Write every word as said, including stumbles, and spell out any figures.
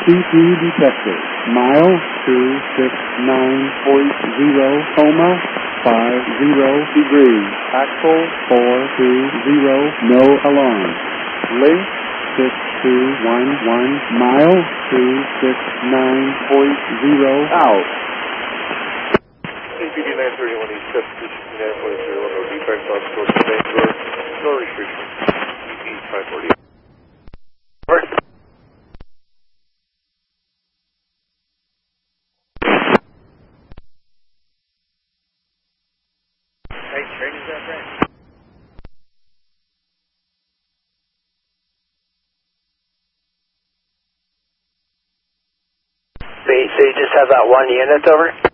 C P detected. Mile two six nine point zero, coma, five zero degrees. Axle four two zero, no alarm. Link six two one one, mile two six nine point zero, out. C P D nine thirty-one East, seven two six nine point zero, no defects on source of main door, no restrictions. C P five forty. Hey, train is that right? So you just have that one unit over?